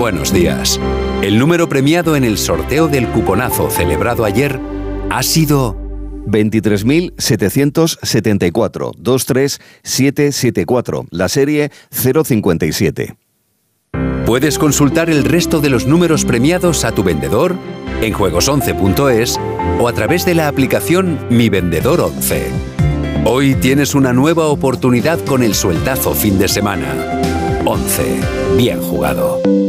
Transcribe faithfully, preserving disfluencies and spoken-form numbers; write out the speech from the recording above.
Buenos días. El número premiado en el sorteo del cuponazo celebrado ayer ha sido veintitrés mil setecientos setenta y cuatro, veintitrés mil setecientos setenta y cuatro, la serie cero cincuenta y siete. Puedes consultar el resto de los números premiados a tu vendedor en juegos once punto es o a través de la aplicación Mi Vendedor once. Hoy tienes una nueva oportunidad con el sueltazo fin de semana. once. Bien jugado.